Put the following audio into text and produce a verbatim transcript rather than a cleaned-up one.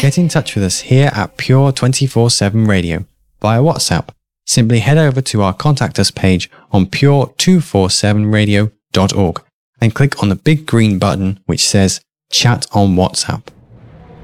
Get in touch with us here at Pure twenty-four seven Radio via WhatsApp. Simply head over to our Contact Us page on pure two forty-seven radio dot org and click on the big green button which says Chat on WhatsApp.